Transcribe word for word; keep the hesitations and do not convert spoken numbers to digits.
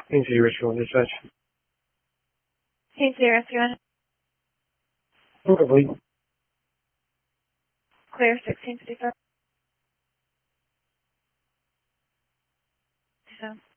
Ainsley Rescue on dispatch. Ainsley Rescue on. Probably. Clear sixteen fifty-five.